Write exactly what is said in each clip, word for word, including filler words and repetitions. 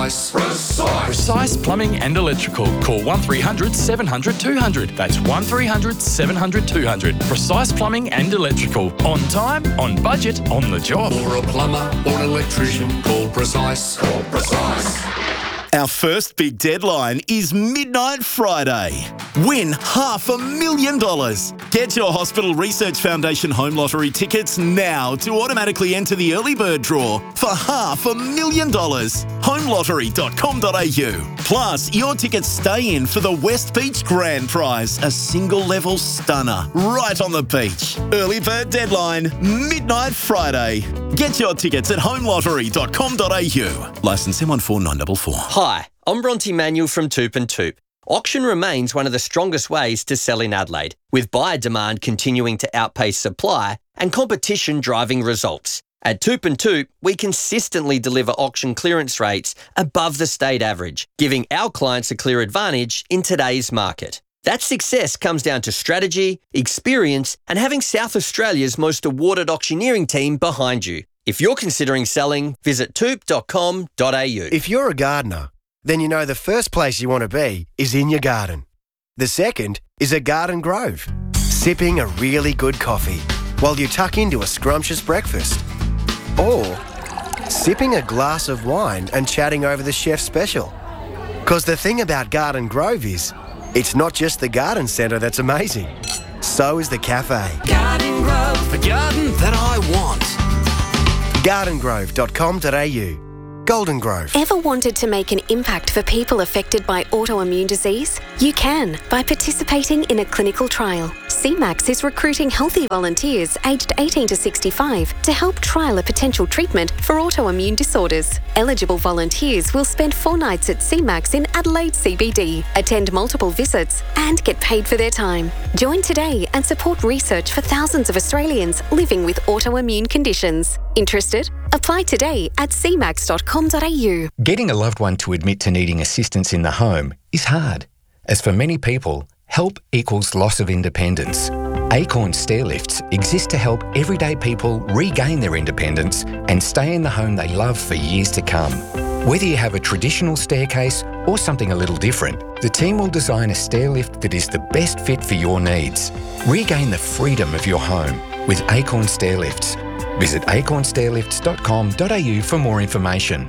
Precise. Precise. Precise Plumbing and Electrical. Call one three hundred seven hundred two hundred. That's one three hundred seven hundred two hundred. Precise Plumbing and Electrical. On time, on budget, on the job. Or a plumber or an electrician. Call Precise. Call Precise. Our first big deadline is Midnight Friday. Win half a million dollars. Get your Hospital Research Foundation Home Lottery tickets now to automatically enter the early bird draw for half a million dollars. home lottery dot com dot a u. Plus, your tickets stay in for the West Beach Grand Prize, a single-level stunner right on the beach. Early bird deadline, Midnight Friday. Get your tickets at home lottery dot com dot a u. Licence M one four nine four four. Hi, I'm Bronte Manuel from Toop and Toop. Auction remains one of the strongest ways to sell in Adelaide, with buyer demand continuing to outpace supply and competition driving results. At Toop and Toop, we consistently deliver auction clearance rates above the state average, giving our clients a clear advantage in today's market. That success comes down to strategy, experience, and having South Australia's most awarded auctioneering team behind you. If you're considering selling, visit toop dot com dot a u. If you're a gardener, then you know the first place you want to be is in your garden. The second is a garden grove, sipping a really good coffee while you tuck into a scrumptious breakfast. Or sipping a glass of wine and chatting over the chef's special. Because the thing about Garden Grove is, it's not just the garden centre that's amazing. So is the cafe. Garden Grove, the garden that I want. garden grove dot com dot a u. Golden Grove. Ever wanted to make an impact for people affected by autoimmune disease? You can by participating in a clinical trial. C MAX is recruiting healthy volunteers aged eighteen to sixty-five to help trial a potential treatment for autoimmune disorders. Eligible volunteers will spend four nights at C MAX in Adelaide C B D, attend multiple visits and get paid for their time. Join today and support research for thousands of Australians living with autoimmune conditions. Interested? Apply today at c max dot com dot a u. Getting a loved one to admit to needing assistance in the home is hard, as for many people, help equals loss of independence. Acorn Stairlifts exist to help everyday people regain their independence and stay in the home they love for years to come. Whether you have a traditional staircase or something a little different, the team will design a stairlift that is the best fit for your needs. Regain the freedom of your home with Acorn Stairlifts. Visit acorn stairlifts dot com dot a u for more information.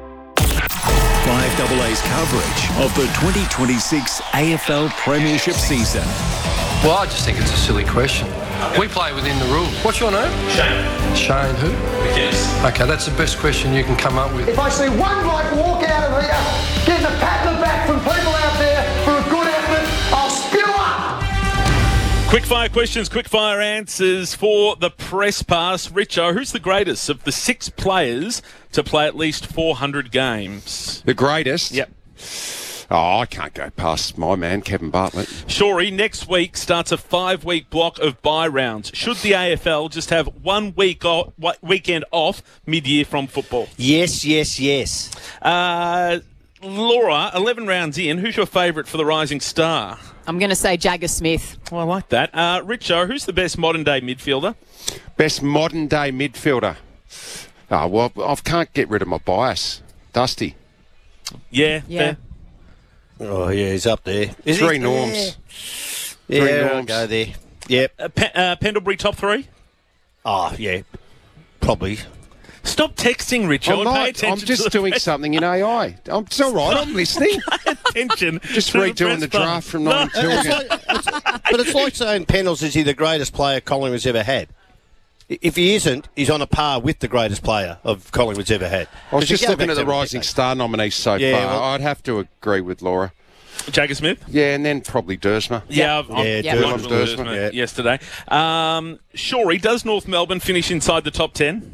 five A A's coverage of the twenty twenty-six A F L Premiership season. Well, I just think it's a silly question. We play within the rules. What's your name? Shane. Shane who? Yes. Okay, that's the best question you can come up with. If I see one bloke walk out of here, getting a pat on the back from people out there for a good effort, I'll spew up. Quickfire questions, quickfire answers for the press pass. Richo, who's the greatest of the six players to play at least four hundred games? The greatest? Yep. Oh, I can't go past my man, Kevin Bartlett. Shorey, next week starts a five-week block of bye rounds. Should the A F L just have one week off, weekend off mid-year from football? Yes, yes, yes. Uh, Laura, eleven rounds in, who's your favourite for the Rising Star? I'm going to say Jagger Smith. Oh, I like that. Uh, Richo, who's the best modern-day midfielder? Best modern-day midfielder? Oh, well, I can't get rid of my bias. Dusty. Yeah, yeah. Fair. Oh, yeah, he's up there. Is Three he? norms. Yeah, Three yeah norms. I'll go there. Yep. Uh, Pe- uh, Pendlebury, top three? Oh, yeah, probably. Stop texting, Richo, I'm, and pay not, attention I'm just to the doing press. something in A I. I'm, it's all right, I'm listening. Pay attention Just to redoing the press button. draft from No. ninety-two It's again. like, it's, but it's like saying Pennells, is he the greatest player Collingwood's ever had? If he isn't, he's on a par with the greatest player of Collingwood's ever had. I was 'Cause you just go looking back at the to every Rising decade. Star nominees so Yeah, far. well- I'd have to agree with Laura. Jagger Smith? Yeah, and then probably Dersma. Yeah, I've, Yeah, I've Dersma. watched Dersma, Dersma yeah. yesterday. Um, Shorey, does North Melbourne finish inside the top ten?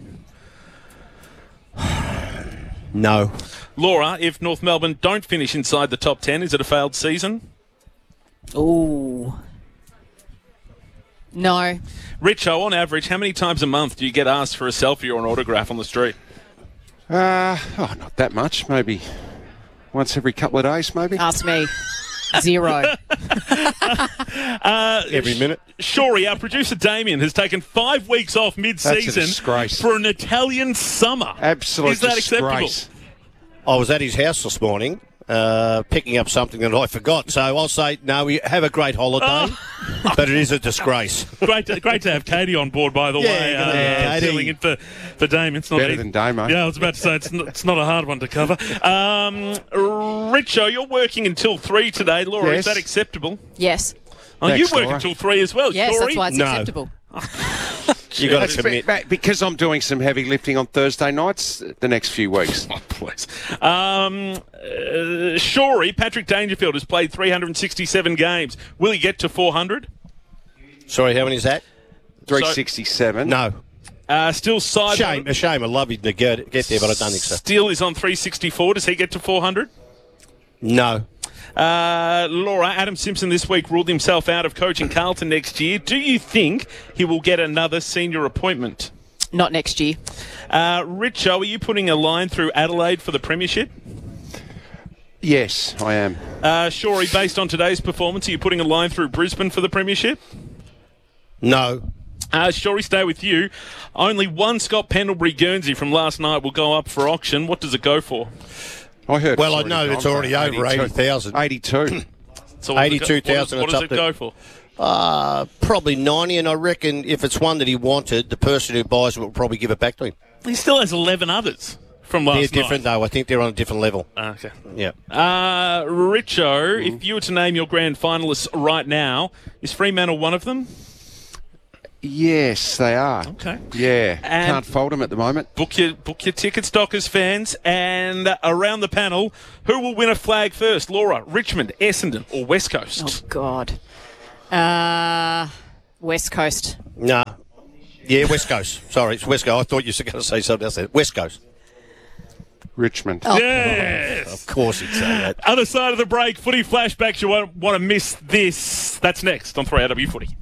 No. Laura, if North Melbourne don't finish inside the top ten, is it a failed season? Ooh. No. Richo, on average, how many times a month do you get asked for a selfie or an autograph on the street? Uh, oh, not that much. Maybe once every couple of days, maybe. Ask me. Zero. Uh, Every minute. Shorey, our producer Damien has taken five weeks off That's a mid-season disgrace. for an Italian summer. Absolute Is that disgrace. acceptable? I was at his house this morning uh, picking up something that I forgot. So I'll say, no, we have a great holiday, oh. but it is a disgrace. Great to, great to have Katie on board, by the yeah, way. Uh, yeah, filling in for, for Dame. It's not better even, than Dame, mate. Yeah, I was about to say, it's not, it's not a hard one to cover. Um, Richo, you're working until three today. Laura, yes. is that acceptable? Yes. Oh, Thanks, you work Laura. until three as well, Yes, Story? that's why it's No. acceptable. You got to commit. But because I'm doing some heavy lifting on Thursday nights the next few weeks. Oh, please. Um, uh, Shorey, Patrick Dangerfield has played three hundred sixty-seven games. Will he get to four hundred? Sorry, how many is that? three sixty-seven. No. Uh, still side. Shame, a shame. I'd love him to get, get there, but I don't think so. Still is on three sixty-four. Does he get to four hundred? No. Uh, Laura, Adam Simpson this week ruled himself out of coaching Carlton next year. Do you think he will get another senior appointment? Not next year. Uh, Richo, are you putting a line through Adelaide for the premiership? Yes, I am. Uh, Shorey, based on today's performance, are you putting a line through Brisbane for the premiership? No. Uh, Shorey, stay with you. Only one Scott Pendlebury Guernsey from last night will go up for auction. What does it go for? I heard. Well, it's I know already it's gone already for over eighty thousand. eighty-two. So what does it go- eighty-two thousand. What does, what does it go for? Uh, probably ninety, and I reckon if it's one that he wanted, the person who buys it will probably give it back to him. He still has eleven others from last They're night. different, though. I think they're on a different level. Okay. Yeah. Uh, Richo, Mm-hmm. if you were to name your grand finalists right now, is Fremantle one of them? Yes, they are. Okay. Yeah. And- Can't fold them at the moment. Book your book your tickets, Dockers fans. And uh, around the panel, who will win a flag first? Laura, Richmond, Essendon, or West Coast? Oh, God. Uh, West Coast. No. Yeah, West Coast. Sorry, it's West Coast. I thought you were going to say something else there. West Coast. Richmond. Oh. Yes. Of course he'd say that. Other side of the break, footy flashbacks. You won't want to miss this. That's next on three R W Footy.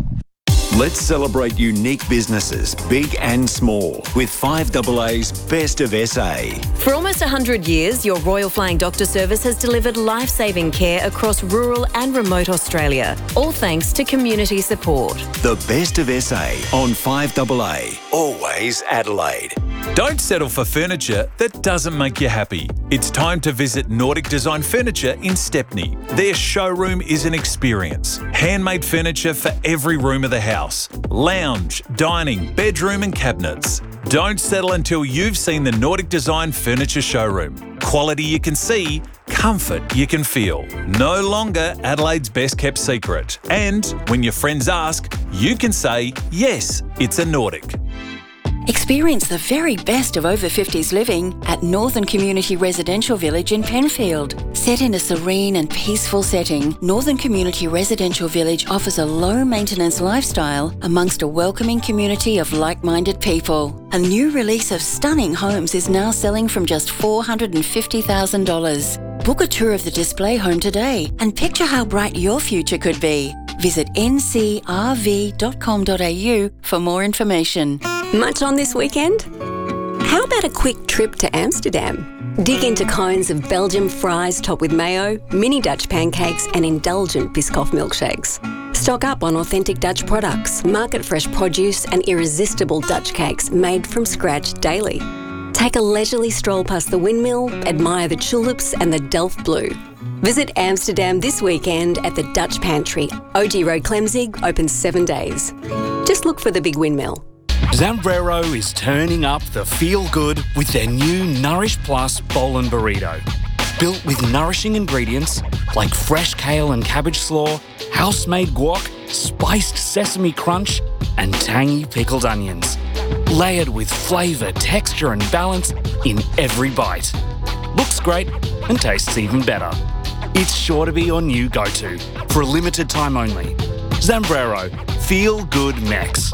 Let's celebrate unique businesses, big and small, with five A A's Best of S A. For almost one hundred years, your Royal Flying Doctor Service has delivered life-saving care across rural and remote Australia, all thanks to community support. The Best of S A on five A A. Always Adelaide. Don't settle for furniture that doesn't make you happy. It's time to visit Nordic Design Furniture in Stepney. Their showroom is an experience. Handmade furniture for every room of the house. Lounge, dining, bedroom and cabinets. Don't settle until you've seen the Nordic Design Furniture showroom. Quality you can see, comfort you can feel. No longer Adelaide's best kept secret. And when your friends ask, you can say, yes, it's a Nordic. Experience the very best of over fifties living at Northern Community Residential Village in Penfield. Set in a serene and peaceful setting, Northern Community Residential Village offers a low-maintenance lifestyle amongst a welcoming community of like-minded people. A new release of stunning homes is now selling from just four hundred fifty thousand dollars. Book a tour of the display home today and picture how bright your future could be. Visit n c r v dot com dot a u for more information. Much on this weekend? How about a quick trip to Amsterdam? Dig into cones of Belgian fries topped with mayo, mini Dutch pancakes and indulgent Biscoff milkshakes. Stock up on authentic Dutch products, market-fresh produce and irresistible Dutch cakes made from scratch daily. Take a leisurely stroll past the windmill, admire the tulips and the Delft Blue. Visit Amsterdam this weekend at the Dutch Pantry. O G Road Clemzig, open seven days. Just look for the big windmill. Zambrero is turning up the feel-good with their new Nourish Plus Bowl and Burrito. Built with nourishing ingredients like fresh kale and cabbage slaw, house-made guac, spiced sesame crunch, and tangy pickled onions. Layered with flavour, texture and balance in every bite. Looks great and tastes even better. It's sure to be your new go-to for a limited time only. Zambrero, feel good Mex.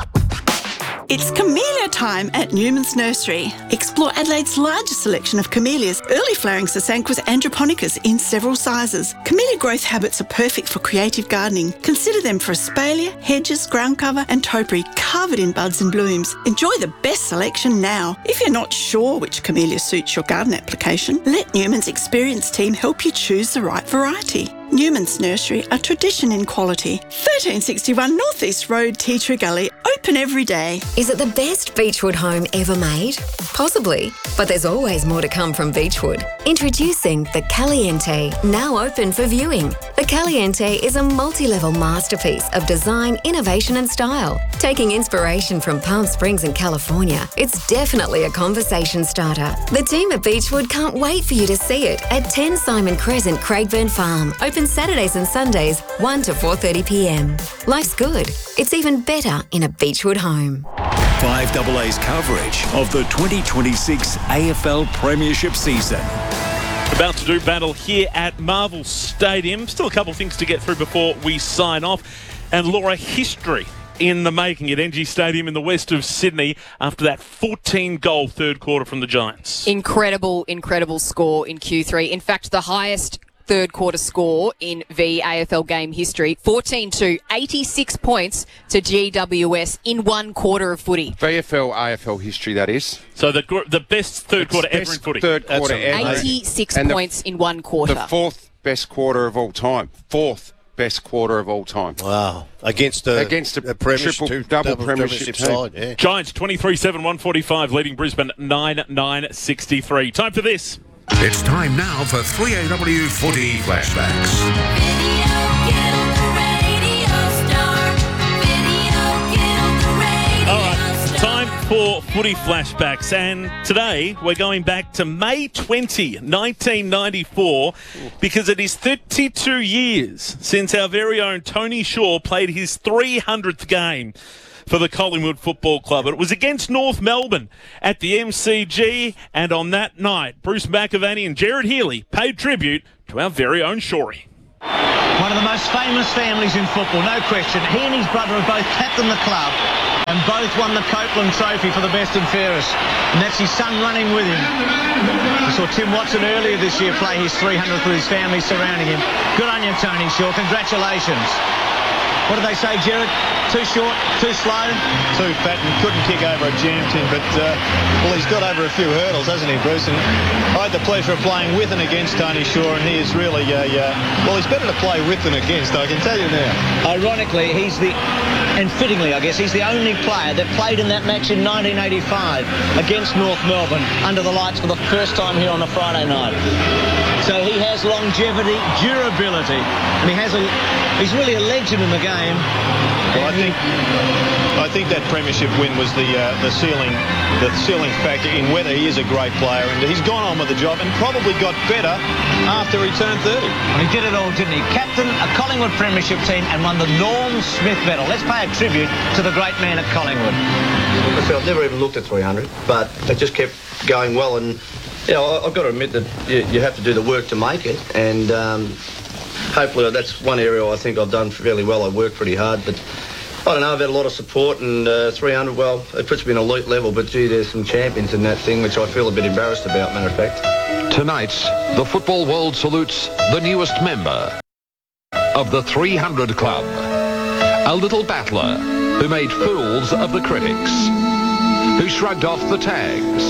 It's camellia time at Newman's Nursery. Explore Adelaide's largest selection of camellias, early flowering Sasanquas androponicas in several sizes. Camellia growth habits are perfect for creative gardening. Consider them for espalier, hedges, ground cover and topiary covered in buds and blooms. Enjoy the best selection now. If you're not sure which camellia suits your garden application, let Newman's experienced team help you choose the right variety. Newman's Nursery, a tradition in quality. thirteen sixty-one North East Road, Tea Tree Gully, open open every day. Is it the best Beechwood home ever made? Possibly, but there's always more to come from Beechwood. Introducing the Caliente, now open for viewing. The Caliente is a multi-level masterpiece of design, innovation and style. Taking inspiration from Palm Springs in California, it's definitely a conversation starter. The team at Beechwood can't wait for you to see it at ten Simon Crescent, Craigburn Farm. Open Saturdays and Sundays, one to four thirty p m. Life's good. It's even better in a Beechwood home. five A A's coverage of the twenty twenty-six A F L Premiership season. About to do battle here at Marvel Stadium. Still a couple of things to get through before we sign off. And Laura, history in the making at N G Stadium in the west of Sydney after that fourteen-goal third quarter from the Giants. Incredible, incredible score in Q three. In fact, the highest third quarter score in V A F L game history. fourteen two, eighty-six points to G W S in one quarter of footy. V F L, A F L history, that is. So the the best third It's quarter best ever in footy. Third quarter ever. eighty-six And the- points in one quarter. The fourth best quarter of all time. Fourth best quarter of all time. Wow. Against a, Against a, a premiership, triple, double, double premiership, premiership team. side. Yeah. Giants twenty-three seven, one forty-five, leading Brisbane nine nine sixty-three. Time for this. It's time now for three A W Footy Flashbacks. All right, time for footy flashbacks, and today we're going back to May twentieth, nineteen ninety-four, because it is thirty-two years since our very own Tony Shaw played his three hundredth game for the Collingwood Football Club. It was against North Melbourne at the M C G, and on that night, Bruce McAvaney and Gerard Healy paid tribute to our very own Shawry. One of the most famous families in football, no question. He and his brother have both captained the club and both won the Copeland Trophy for the best and fairest. And that's his son running with him. We saw Tim Watson earlier this year play his three hundredth with his family surrounding him. Good on you, Tony Shaw. Congratulations. What did they say, Gerard? Too short, too slow? Too fat and couldn't kick over a jam tin, but, uh, well, he's got over a few hurdles, hasn't he, Bruce? And I had the pleasure of playing with and against Tony Shaw, and he is really, uh, uh, well, he's better to play with than against, I can tell you now. Ironically, he's the, and fittingly, I guess, he's the only player that played in that match in nineteen eighty-five against North Melbourne under the lights for the first time here on a Friday night. So he has longevity, durability, and he has a, he's really a legend in the game. Well, I think I think that premiership win was the uh, the ceiling the ceiling factor in whether he is a great player, and he's gone on with the job and probably got better after he turned thirty. Well, he did it all, didn't he? Captain a Collingwood premiership team and won the Norm Smith medal. Let's pay a tribute to the great man at Collingwood. I've never even looked at three hundred, but it just kept going well, and you know, I've got to admit that you, you have to do the work to make it, and um, hopefully that's one area I think I've done fairly well. I worked pretty hard, but I don't know, I've had a lot of support, and uh, three hundred, well, it puts me in elite level, but gee, there's some champions in that thing, which I feel a bit embarrassed about, matter of fact. Tonight, the football world salutes the newest member of the three hundred Club, a little battler who made fools of the critics, who shrugged off the tags.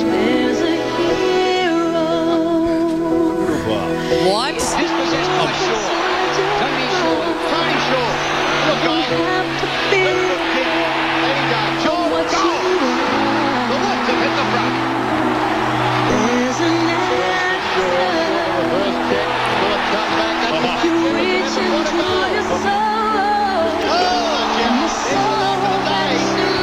What? Dispossessed by Shaw. Tony Shaw. Tony Shaw. Look on. Left foot kick. There he goes. Shaw. Goal. The left have hit the front. There's an reverse kick. Will it come back? That's you reach into your soul. Oh, Jim. It's the end of the day.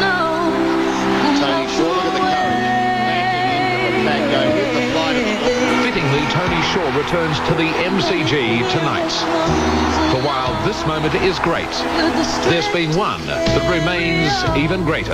Tony Shaw, look at the courage. Back go with the flight of the ball. Fittingly, Tony Shaw returns to the M C G tonight. For while this moment is great, there's been one that remains even greater.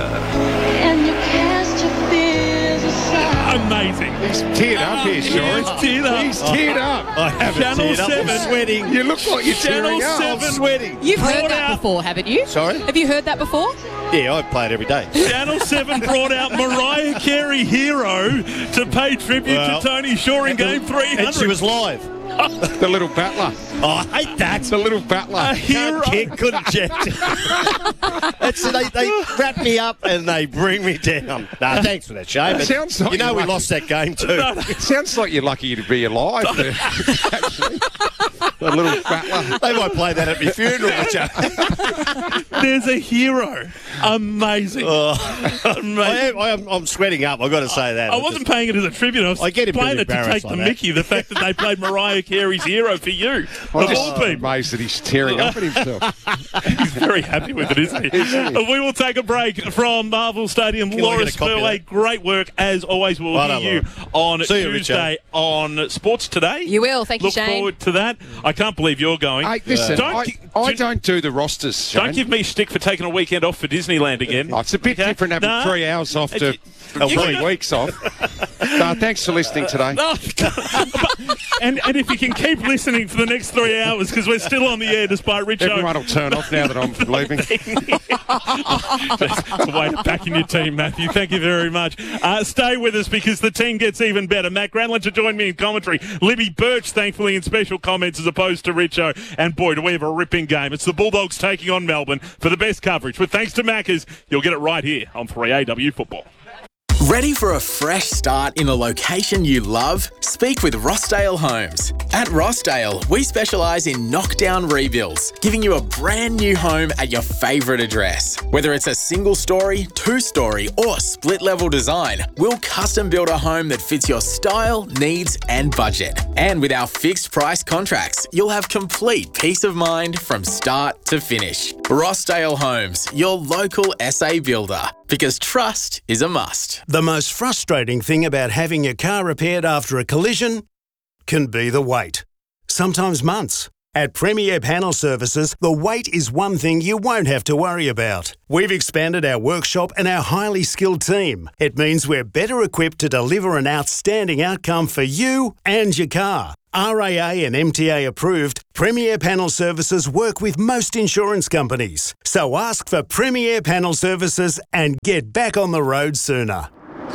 Amazing. He's teared up here, Shaw. He's teared up. He's teared up. I haven't Channel teared up. I'm sweating. You look like you're Channel tearing up. seven. I'm sweating. You've heard Brought that out- before, haven't you? Sorry? Have you heard that before? Yeah, I play it every day. Channel seven brought out Mariah Carey Hero to pay tribute Well, to Tony Shaw in game three hundred. And she was live. The little battler. Oh, I hate that. The little battler. A hero. Can't kick, couldn't jet. That's, they, they wrap me up and they bring me down. No, thanks for that, Shane. It sounds like you know we lucky. lost that game too. No, no. It sounds like you're lucky to be alive there, actually. The little battler. They might play that at my funeral, Joe. There's a hero. Amazing. Oh, Amazing. I am, I am, I'm sweating up, I've got to say that. I wasn't just, paying it as a tribute. I was I get a bit playing it to embarrassed take like the that. mickey, the fact that they played Mariah Carey's Hero for you. I'm of just all people. amazed that he's tearing up at himself. He's very happy with it, isn't he? Isn't he? Uh, We will take a break from Marvel Stadium. Can I Laura get a copy of Spurway, that? great work as always. We'll Well hear done, you on See you, Tuesday Richard. on Sports Today. You will. Thank you, Look Shane. forward to that. I can't believe you're going. Hey, listen, Don't I, gi- I do- don't do the rosters, Shane. Don't give me stick for taking a weekend off for Disneyland again. Oh, it's a bit Okay? different having No. three hours off to It's- uh, you three can- weeks off. No, thanks for listening today. No, and and if you can keep listening for the next three hours because we're still on the air despite Richo. Everyone will turn off now that I'm leaving. That's a way to back in your team, Matthew. Thank you very much. Uh, stay with us because the team gets even better. Matt Granlund to join me in commentary. Libby Birch, thankfully, in special comments as opposed to Richo. And boy, do we have a ripping game. It's the Bulldogs taking on Melbourne for the best coverage. But thanks to Maccas, you'll get it right here on three A W Football. Ready for a fresh start in a location you love? Speak with Rossdale Homes. At Rossdale, we specialise in knockdown rebuilds, giving you a brand new home at your favourite address. Whether it's a single story, two story, or split level design, we'll custom build a home that fits your style, needs, and budget. And with our fixed price contracts, you'll have complete peace of mind from start to finish. Rossdale Homes, your local S A builder. Because trust is a must. The most frustrating thing about having your car repaired after a collision can be the wait. Sometimes months. At Premier Panel Services, the wait is one thing you won't have to worry about. We've expanded our workshop and our highly skilled team. It means we're better equipped to deliver an outstanding outcome for you and your car. R A A and M T A approved, Premier Panel Services work with most insurance companies. So ask for Premier Panel Services and get back on the road sooner.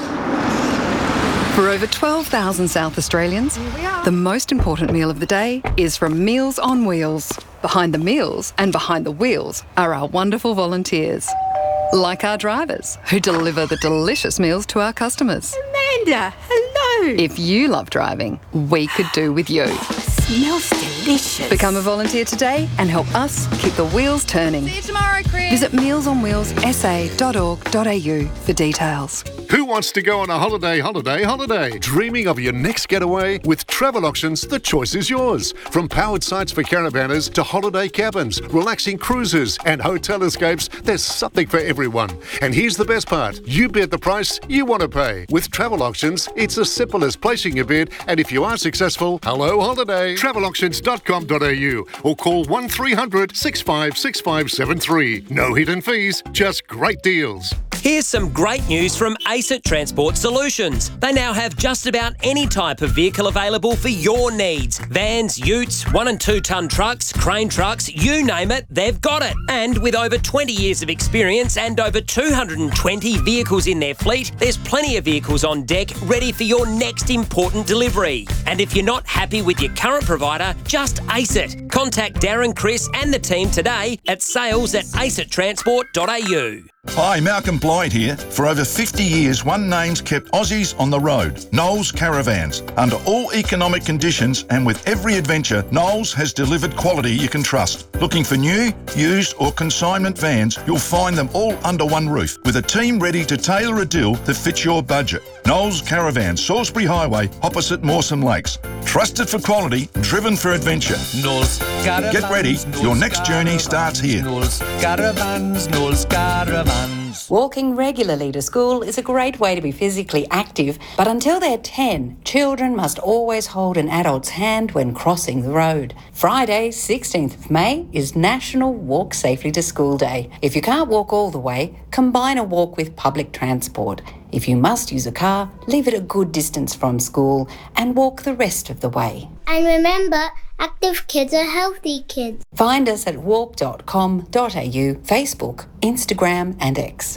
For over twelve thousand South Australians, the most important meal of the day is from Meals on Wheels. Behind the meals and behind the wheels are our wonderful volunteers. Like our drivers, who deliver the delicious meals to our customers. Amanda, hello. If you love driving, we could do with you. Smells delicious. Become a volunteer today and help us keep the wheels turning. See you tomorrow, Chris. Visit meals on wheels s a dot org dot a u for details. Who wants to go on a holiday, holiday, holiday? Dreaming of your next getaway? With Travel Auctions, the choice is yours. From powered sites for caravanners to holiday cabins, relaxing cruises and hotel escapes, there's something for everyone. And here's the best part. You bid the price you want to pay. With Travel Auctions, it's as simple as placing your bid, and if you are successful, hello holiday. travel auctions dot com dot a u or call one three hundred six five six five seven three. No hidden fees, just great deals. Here's some great news from ACET Transport Solutions. They now have just about any type of vehicle available for your needs. Vans, utes, one and two tonne trucks, crane trucks, you name it, they've got it. And with over twenty years of experience and over two hundred twenty vehicles in their fleet, there's plenty of vehicles on deck ready for your next important delivery. And if you're not happy with your current provider, just ACET. Contact Darren, Chris and the team today at sales at acet transport dot a u. Hi, Malcolm Blyde here. For over fifty years, one name's kept Aussies on the road. Knowles Caravans. Under all economic conditions and with every adventure, Knowles has delivered quality you can trust. Looking for new, used or consignment vans, you'll find them all under one roof with a team ready to tailor a deal that fits your budget. Knowles Caravans, Salisbury Highway, opposite Mawson Lakes. Trusted for quality, driven for adventure. Knowles Caravans. Get ready, your next journey starts here. Knowles Caravans, Knowles Caravans. Walking regularly to school is a great way to be physically active, but until they're ten, children must always hold an adult's hand when crossing the road. Friday, sixteenth of May, is National Walk Safely to School Day. If you can't walk all the way, combine a walk with public transport. If you must use a car, leave it a good distance from school and walk the rest of the way. And remember, active kids are healthy kids. Find us at walk dot com dot a u, Facebook, Instagram and X.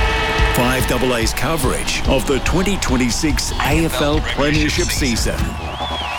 five A A's coverage of the twenty twenty-six A F L Premiership season.